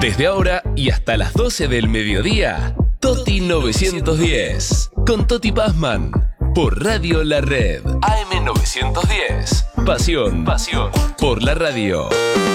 Desde ahora y hasta las 12 del mediodía, Toti 910, con Toti Pazman, por Radio La Red, AM 910, pasión por la radio.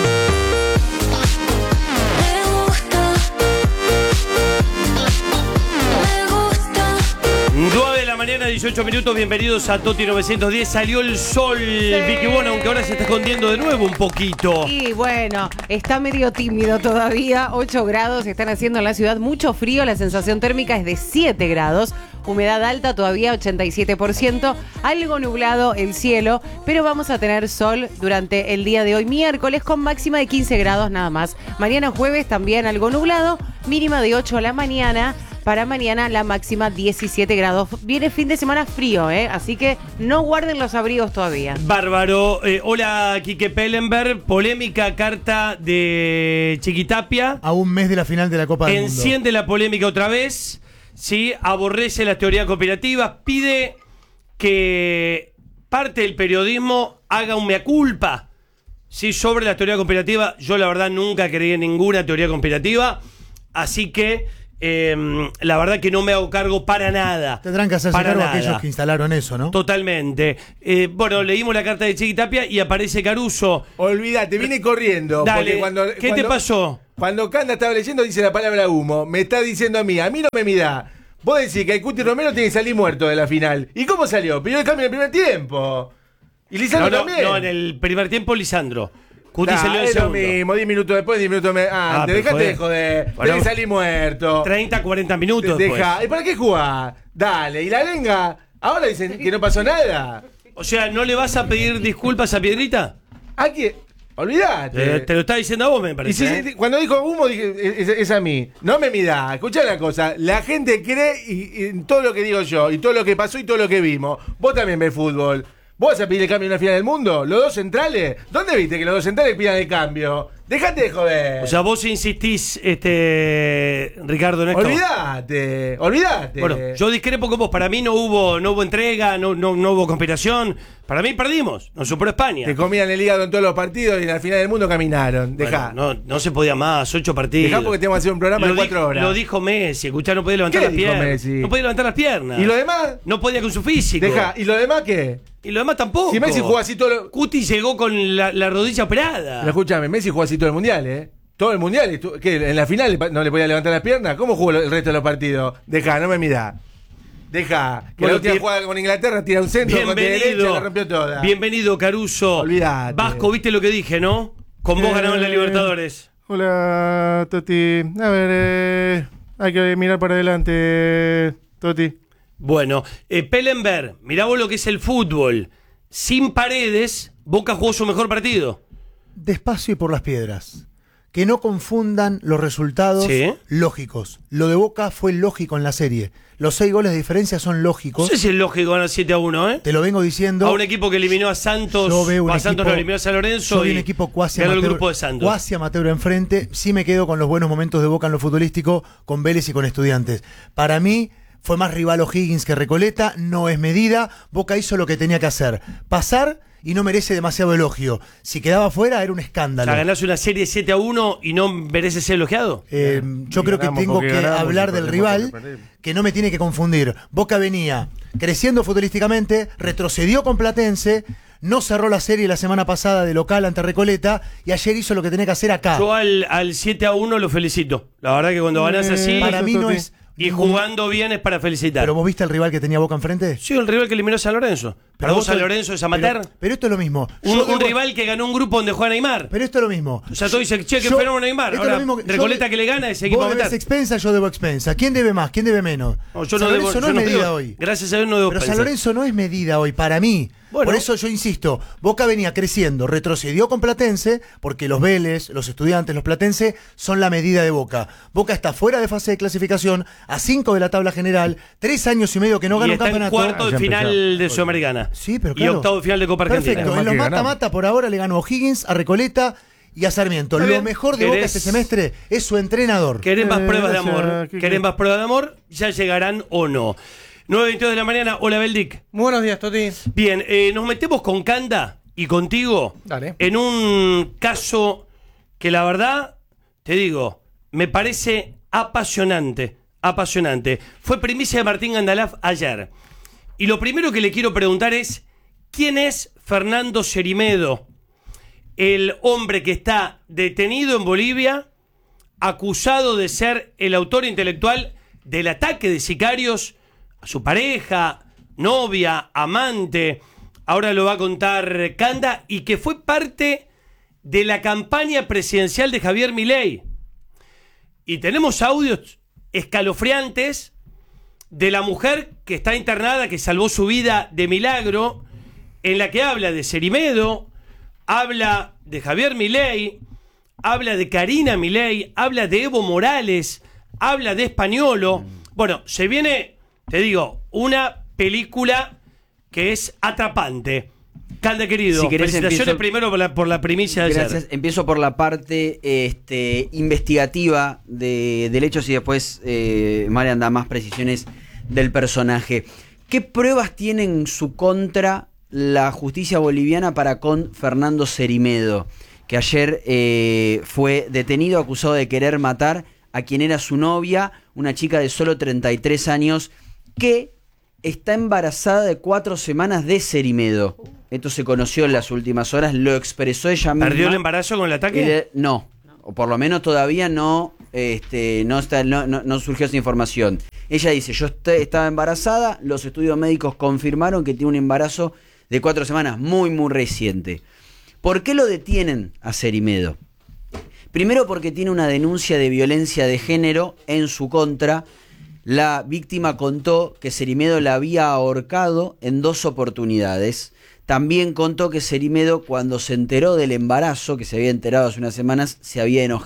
9 de la mañana, 18 minutos, bienvenidos a Toti 910. Salió el sol, sí. Vicky, bueno, aunque ahora se está escondiendo de nuevo un poquito. Y bueno, está medio tímido todavía, 8 grados están haciendo en la ciudad, mucho frío, la sensación térmica es de 7 grados, humedad alta todavía 87%, algo nublado el cielo, pero vamos a tener sol durante el día de hoy, miércoles, con máxima de 15 grados nada más. Mañana jueves también algo nublado, mínima de 8 a la mañana. Para mañana la máxima 17 grados. Viene fin de semana frío, así que no guarden los abrigos todavía. Bárbaro. Hola, Quique Pellenberg. Polémica carta de Chiquitapia. A un mes de la final de la Copa del Mundo. Enciende la polémica otra vez. ¿Sí? Aborrece las teorías conspirativas. Pide que parte del periodismo haga un mea culpa. ¿Sí? Sobre la teoría conspirativa. Yo la verdad nunca creí en ninguna teoría conspirativa. Así que la verdad que no me hago cargo para nada. Tendrán que hacerse cargo aquellos que instalaron eso, ¿no? Totalmente. Bueno, leímos la carta de Chiquitapia y aparece Caruso. Olvídate, viene corriendo. Dale, ¿qué te pasó? Cuando Canda estaba leyendo dice la palabra humo. Me está diciendo a mí no me mida. Vos decís que el Cuti Romero tiene que salir muerto de la final. ¿Y cómo salió? Pidió el cambio en el primer tiempo. ¿Y Lisandro también? No, en el primer tiempo Lisandro. Cuti salió es lo mismo, 10 minutos después, 10 minutos antes. Dejate de joder. Bueno, tenés que salir muerto. 30, 40 minutos después. ¿Y para qué jugás? Dale. ¿Y la lenga? Ahora dicen que no pasó nada. O sea, ¿no le vas a pedir disculpas a Piedrita? ¿A quién? Olvídate. Te lo está diciendo a vos, me parece. Y si, cuando dijo humo, dije, es a mí. No me midá. Escuchá la cosa. La gente cree en todo lo que digo yo, y todo lo que pasó y todo lo que vimos. Vos también ves fútbol. ¿Vos vas a pedir el cambio en una final del mundo? ¿Los dos centrales? ¿Dónde viste que los dos centrales pidan el cambio? Dejate de joder. O sea, vos insistís, Ricardo, en esto. Olvídate. Bueno, yo discrepo con vos. Para mí no hubo entrega, no hubo conspiración. Para mí perdimos. Nos superó España. Te comían el hígado en todos los partidos y en la final del mundo caminaron. Dejá. Bueno, no se podía más, 8 partidos. Dejá porque tenemos que hacer un programa de 4 horas. Lo dijo Messi. Escuchá, no podía levantar las piernas. Messi? No podía levantar las piernas. ¿Y lo demás? No podía con su físico. Dejá. ¿Y lo demás qué? Y lo demás tampoco. Si Messi jugó así todo lo... Cuti llegó con la rodilla operada. Pero escúchame, Messi jugó así todo el mundial, Todo el mundial. ¿Qué? ¿En la final no le podía levantar las piernas? ¿Cómo jugó el resto de los partidos? Dejá, no me midá. Deja, que bueno, la última jugada con Inglaterra tira un centro con derecha, la rompió toda. Bienvenido, Caruso. Olvídate. Vasco, ¿viste lo que dije, no? Con vos ganaron la Libertadores. Hola, Toti. A ver, hay que mirar para adelante, Toti. Bueno, Pellenberg, mirá vos lo que es el fútbol. Sin Paredes, Boca jugó su mejor partido. Despacio y por las piedras. Que no confundan los resultados lógicos. Lo de Boca fue lógico en la serie. Los 6 goles de diferencia son lógicos. No sé si es lógico ganar 7-1, Te lo vengo diciendo. A un equipo que eliminó a Santos, a Santos lo eliminó a San Lorenzo. Yo vi un equipo cuasi amateur enfrente. Sí me quedo con los buenos momentos de Boca en lo futbolístico, con Vélez y con Estudiantes. Para mí fue más rival O'Higgins que Recoleta, no es medida. Boca hizo lo que tenía que hacer. Pasar y no merece demasiado elogio. Si quedaba fuera era un escándalo. O sea, ganás una serie 7-1 y no mereces ser elogiado. Yo creo que tengo que hablar del rival, que no me tiene que confundir. Boca venía creciendo futbolísticamente, retrocedió con Platense, no cerró la serie la semana pasada de local ante Recoleta y ayer hizo lo que tenía que hacer acá. Yo al 7-1 lo felicito. La verdad que cuando ganás así... Para mí no es... Y jugando bien es para felicitar. ¿Pero vos viste el rival que tenía Boca enfrente? Sí, el rival que eliminó a San Lorenzo. ¿Para vos San Lorenzo es amateur? Pero esto es lo mismo. Un rival que ganó un grupo donde juega Neymar. Pero esto es lo mismo. O sea, todo dice, che, que fenómeno Neymar. Ahora, Recoleta que le gana ese equipo amateur. Vos debes expensa, yo debo expensa. ¿Quién debe más? ¿Quién debe menos? No, San Lorenzo no es medida hoy. Gracias a Dios no debo Pero San Lorenzo no es medida hoy, para mí. Bueno. Por eso yo insisto, Boca venía creciendo, retrocedió con Platense, porque los Vélez, los Estudiantes, los Platense son la medida de Boca. Boca está fuera de fase de clasificación, a 5 de la tabla general, 3 años y medio que no gana un campeonato. Y está en cuarto de final de Sudamericana. Sí, pero claro. Y octavo de final de Copa Argentina. Perfecto, en los mata-mata por ahora le ganó a O'Higgins, a Recoleta y a Sarmiento. Lo mejor de Boca este semestre es su entrenador. ¿Querés más pruebas de amor? ¿Querés más pruebas de amor? Ya llegarán o no. 9:22 de la mañana, hola Beldic. Muy buenos días, Toti. Bien, nos metemos con Canda y contigo. Dale. En un caso que la verdad, te digo, me parece apasionante. Fue primicia de Martín Gandalaf ayer. Y lo primero que le quiero preguntar es, ¿quién es Fernando Cerimedo? El hombre que está detenido en Bolivia, acusado de ser el autor intelectual del ataque de sicarios a su pareja, novia, amante, ahora lo va a contar Canda, y que fue parte de la campaña presidencial de Javier Milei. Y tenemos audios escalofriantes de la mujer que está internada, que salvó su vida de milagro, en la que habla de Cerimedo, habla de Javier Milei, habla de Karina Milei, habla de Evo Morales, habla de Españolo. Bueno, se viene, te digo, una película que es atrapante. Canda, querido, si querés, felicitaciones primero por la primicia de gracias. ayer. Empiezo por la parte investigativa del hecho, y después Marian da más precisiones del personaje. ¿Qué pruebas tiene en su contra la justicia boliviana para con Fernando Cerimedo, que ayer fue detenido acusado de querer matar a quien era su novia, una chica de solo 33 años, que está embarazada de 4 semanas de Cerimedo? Esto se conoció en las últimas horas, lo expresó ella misma. ¿Perdió el embarazo con el ataque? No, o por lo menos todavía no surgió esa información. Ella dice, yo estaba embarazada, los estudios médicos confirmaron que tiene un embarazo de 4 semanas, muy reciente. ¿Por qué lo detienen a Cerimedo? Primero porque tiene una denuncia de violencia de género en su contra. La víctima contó que Cerimedo la había ahorcado en 2 oportunidades. También contó que Cerimedo, cuando se enteró del embarazo, que se había enterado hace unas semanas, se había